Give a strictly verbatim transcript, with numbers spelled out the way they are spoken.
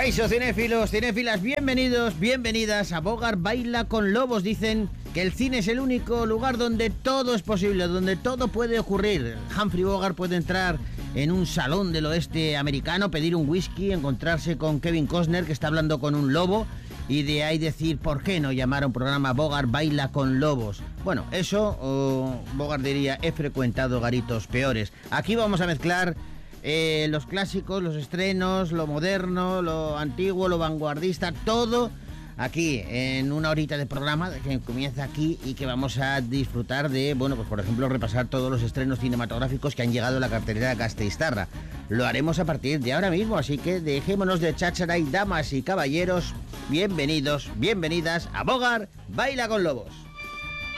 Caixo, cinéfilos, cinéfilas, bienvenidos, bienvenidas a Bogart Baila con Lobos. Dicen que el cine es el único lugar donde todo es posible, donde todo puede ocurrir. Humphrey Bogart puede entrar en un salón del oeste americano, pedir un whisky, encontrarse con Kevin Costner, que está hablando con un lobo, y de ahí decir, ¿por qué no llamar a un programa Bogart Baila con Lobos? Bueno, eso, oh, Bogart diría, he frecuentado garitos peores. Aquí vamos a mezclar eh, los clásicos, los estrenos, lo moderno, lo antiguo, lo vanguardista, todo aquí en una horita de programa que comienza aquí y que vamos a disfrutar de, bueno, pues por ejemplo, repasar todos los estrenos cinematográficos que han llegado a la cartelera Gasteiztarra. Lo haremos a partir de ahora mismo, así que dejémonos de cháchara y damas y caballeros, bienvenidos, bienvenidas a Bogart Baila con Lobos.